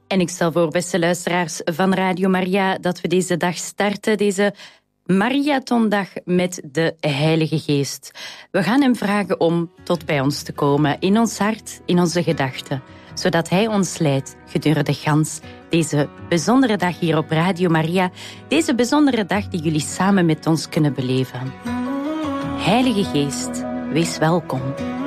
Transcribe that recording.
En ik stel voor, beste luisteraars van Radio Maria, dat we deze dag starten, deze Mariathondag met de Heilige Geest. We gaan hem vragen om tot bij ons te komen, in ons hart, in onze gedachten, zodat hij ons leidt gedurende gans deze bijzondere dag hier op Radio Maria, deze bijzondere dag die jullie samen met ons kunnen beleven. Heilige Geest, wees welkom.